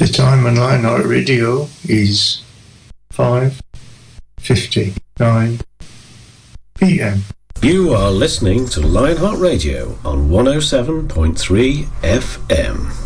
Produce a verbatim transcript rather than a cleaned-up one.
The time on Lionheart Radio is five fifty-nine p m. You are listening to Lionheart Radio on one oh seven point three F M.